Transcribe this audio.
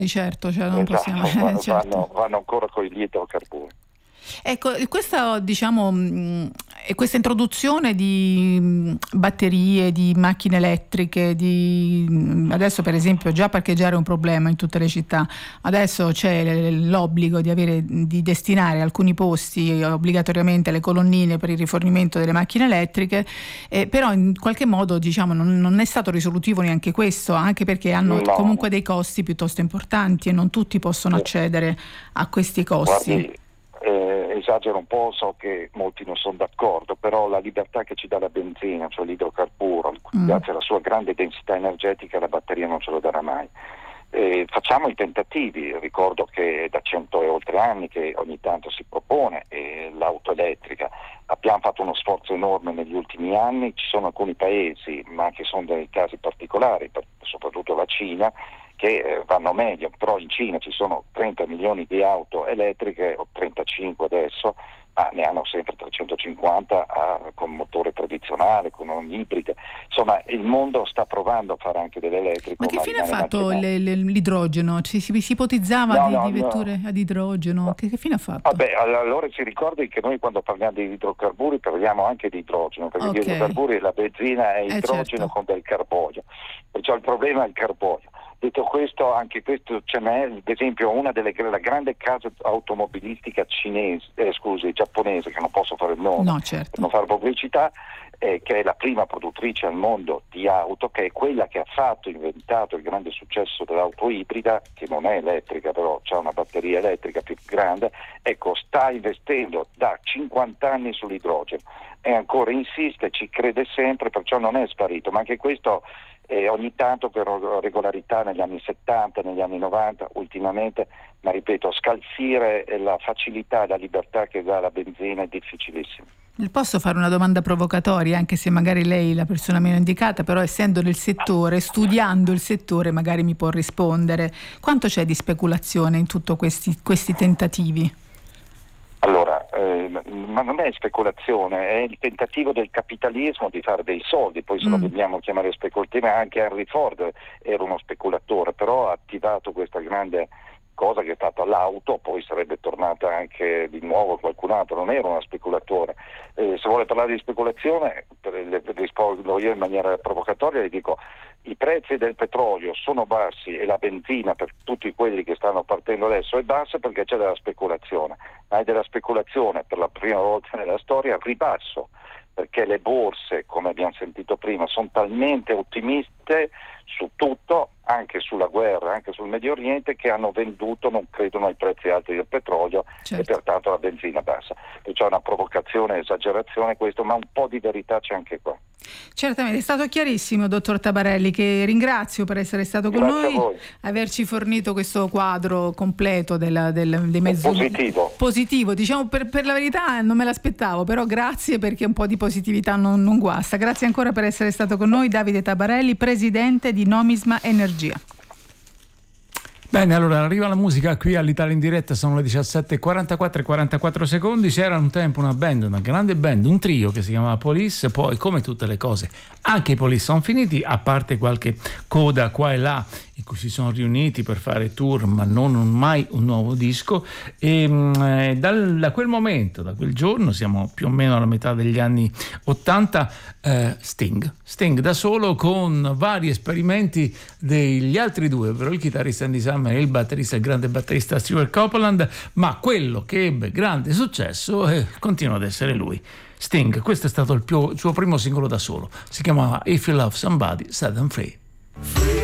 Di certo, cioè non Esatto, possiamo... certo. vanno ancora con gli idrocarburi. Ecco, questa, diciamo, questa introduzione di batterie, di macchine elettriche, adesso per esempio già parcheggiare è un problema in tutte le città, adesso c'è l'obbligo di destinare alcuni posti obbligatoriamente alle colonnine per il rifornimento delle macchine elettriche, però in qualche modo, diciamo, non è stato risolutivo neanche questo, anche perché hanno comunque dei costi piuttosto importanti e non tutti possono accedere a questi costi. Guardi, esagero un po', so che molti non sono d'accordo, però la libertà che ci dà la benzina, cioè l'idrocarburo, grazie alla sua grande densità energetica, la batteria non ce lo darà mai. Facciamo i tentativi, ricordo che da 100 e oltre anni che ogni tanto si propone l'auto elettrica, abbiamo fatto uno sforzo enorme negli ultimi anni, ci sono alcuni paesi, ma che sono dei casi particolari, soprattutto la Cina, che vanno meglio, però in Cina ci sono 30 milioni di auto elettriche, o 35 adesso, ma ne hanno sempre 350 con motore tradizionale, con un ibrido. Insomma, il mondo sta provando a fare anche dell'elettrico. Ma che fine ha fatto l'idrogeno? Si ipotizzava di vetture ad idrogeno? No. Che fine ha fatto? Vabbè, allora si ricordi che noi quando parliamo di idrocarburi parliamo anche di idrogeno, perché gli idrocarburi, la benzina è idrogeno certo, con del carbonio, perciò il problema è il carbonio. Detto questo, anche questo ce n'è, ad esempio la grande casa automobilistica giapponese, che non posso fare il nome, certo, per non fare pubblicità, che è la prima produttrice al mondo di auto, che è quella che ha inventato il grande successo dell'auto ibrida, che non è elettrica, però ha una batteria elettrica più grande, ecco, sta investendo da 50 anni sull'idrogeno e ancora insiste, ci crede sempre, perciò non è sparito, ma anche questo ogni tanto per regolarità negli anni 70, negli anni 90, ultimamente, ma ripeto, scalfire la facilità e la libertà che dà la benzina è difficilissimo. Posso fare una domanda provocatoria, anche se magari lei è la persona meno indicata, però essendo nel settore, studiando il settore, magari mi può rispondere. Quanto c'è di speculazione in tutti questi tentativi? Allora, ma non è speculazione, è il tentativo del capitalismo di fare dei soldi, poi se lo vogliamo chiamare speculazione, anche Henry Ford era uno speculatore, però ha attivato questa grande cosa che è stata l'auto, poi sarebbe tornata anche di nuovo qualcun altro, non era uno speculatore. Se vuole parlare di speculazione, rispondo io in maniera provocatoria, gli dico: i prezzi del petrolio sono bassi e la benzina per tutti quelli che stanno partendo adesso è bassa perché c'è della speculazione, ma è della speculazione per la prima volta nella storia a ribasso, perché le borse, come abbiamo sentito prima, sono talmente ottimiste su tutto, anche sulla guerra, anche sul Medio Oriente, che hanno venduto, non credono ai prezzi alti del petrolio, certo, e pertanto la benzina bassa. Perciò è una provocazione, esagerazione questo, ma un po' di verità c'è anche qua. Certamente, è stato chiarissimo, dottor Tabarelli, che ringrazio per essere stato con noi, averci fornito questo quadro completo dei mezzi positivo. Diciamo, per la verità non me l'aspettavo, però grazie, perché un po' di positività non guasta. Grazie ancora per essere stato con noi, Davide Tabarelli, presidente di Nomisma Energia. Bene, allora arriva la musica qui all'Italia in diretta, sono le 17:44 e 44 secondi. C'era un tempo una grande band, un trio che si chiamava Police, poi come tutte le cose anche i Police sono finiti, a parte qualche coda qua e là in cui si sono riuniti per fare tour, ma non mai un nuovo disco. E da quel momento, da quel giorno, siamo più o meno alla metà degli anni 80, Sting da solo, con vari esperimenti degli altri due, ovvero il chitarrista Andy Summer e il batterista, il grande batterista Stewart Copeland, ma quello che ebbe grande successo continua ad essere lui, Sting. Questo è stato il suo primo singolo da solo, si chiamava If You Love Somebody Set Them Free.